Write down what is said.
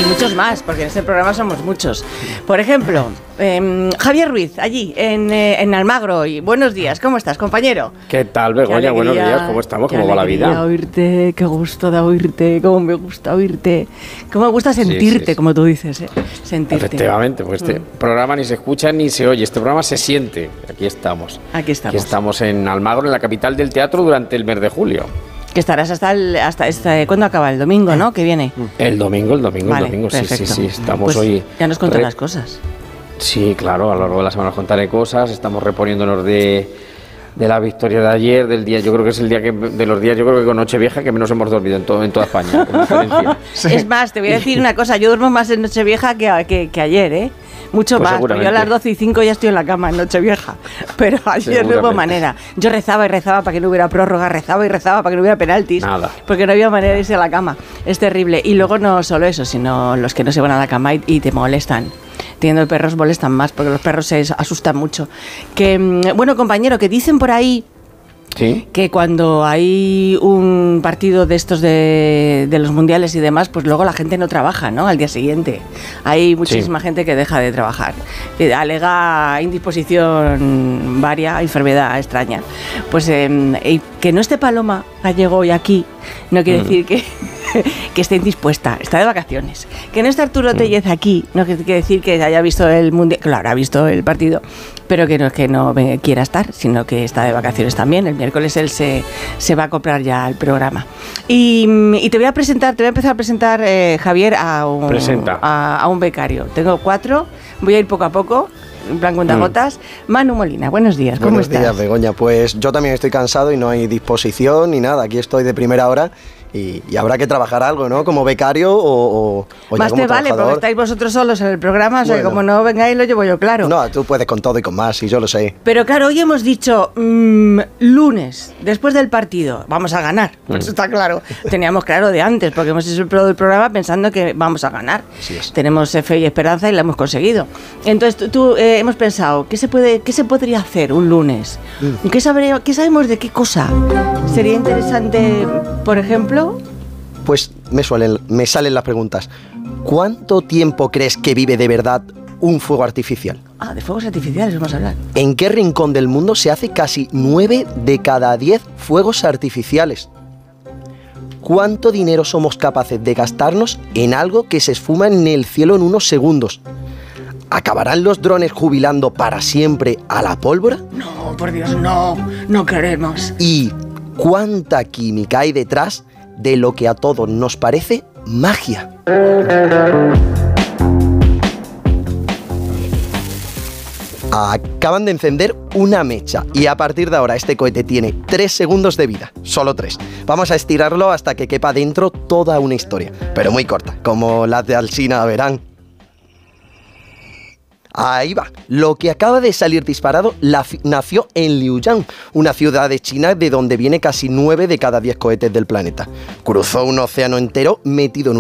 Y muchos más, porque en este programa somos muchos. Por ejemplo, Javier Ruiz, allí, en Almagro. Y buenos días, ¿cómo estás, compañero? ¿Qué tal, Begoña? Buenos días, ¿cómo estamos? ¿Cómo va la vida? Qué oírte, qué gusto de oírte, cómo me gusta oírte, cómo me gusta sentirte, sí. Como tú dices, sentirte. Efectivamente, pues este programa ni se escucha ni se oye, este programa se siente. Aquí estamos. Aquí estamos en Almagro, en la capital del teatro, durante el mes de julio. Que estarás hasta ¿cuándo acaba? El domingo, ¿no? Que viene. El domingo, vale, sí. Estamos pues hoy. Ya nos contarás cosas. Sí, claro, a lo largo de la semana os contaré cosas. Estamos reponiéndonos de la victoria de ayer, del día. Yo creo que es el día de los días, yo creo que con Nochevieja, que menos hemos dormido en toda España. Sí. Es más, te voy a decir una cosa, yo duermo más en Nochevieja que ayer, ¿eh? Mucho pues más, yo a las 12:05 ya estoy en la cama en Nochevieja, pero ayer no hubo manera. Yo rezaba y rezaba para que no hubiera prórroga, rezaba y rezaba para que no hubiera penaltis, nada. Porque no había manera de irse a la cama. Es terrible. Y luego no solo eso, sino los que no se van a la cama y te molestan. Teniendo perros molestan más, porque los perros se asustan mucho. Bueno, compañero, que dicen por ahí, ¿sí? Que cuando hay un partido de estos de los mundiales y demás, pues luego la gente no trabaja, ¿no? Al día siguiente. Hay muchísima gente que deja de trabajar. Que alega indisposición varia, enfermedad extraña. Pues que no esté Paloma Gallego hoy aquí no quiere decir que esté indispuesta, está de vacaciones. Que no esté Arturo Tellez aquí no quiere decir que haya visto el mundial, claro, ha visto el partido, pero que no es que no quiera estar, sino que está de vacaciones también. El miércoles él se va a comprar ya el programa. Y te voy a empezar a presentar, Javier, a un becario. Tengo 4, voy a ir poco a poco, en plan cuentagotas. Manu Molina, buenos días, ¿cómo estás? Buenos días, Begoña. Pues yo también estoy cansado y no hay disposición ni nada. Aquí estoy de primera hora. Y habrá que trabajar algo, ¿no? Como becario o más ya como te vale, trabajador. porque estáis vosotros solos en el programa, o sea, como no vengáis lo llevo yo, claro. No, tú puedes con todo y con más, y yo lo sé. Pero claro, hoy hemos dicho lunes, después del partido, vamos a ganar, eso está claro. Teníamos claro de antes, porque hemos hecho el programa pensando que vamos a ganar. Tenemos fe y esperanza y la hemos conseguido. Entonces hemos pensado, ¿qué se podría hacer un lunes? ¿Qué sabemos de qué cosa sería interesante, por ejemplo? Pues me salen las preguntas. ¿Cuánto tiempo crees que vive de verdad un fuego artificial? De fuegos artificiales vamos a hablar. ¿En qué rincón del mundo se hace casi 9 de cada 10 fuegos artificiales? ¿Cuánto dinero somos capaces de gastarnos en algo que se esfuma en el cielo en unos segundos? ¿Acabarán los drones jubilando para siempre a la pólvora? No, por Dios, no queremos. ¿Y cuánta química hay detrás de lo que a todos nos parece magia? Acaban de encender una mecha y a partir de ahora este cohete tiene 3 segundos de vida, solo 3. Vamos a estirarlo hasta que quepa dentro toda una historia, pero muy corta, como las de Alsina, verán. Ahí va. Lo que acaba de salir disparado nació en Liuyang, una ciudad de China de donde viene casi 9 de cada 10 cohetes del planeta. Cruzó un océano entero metido en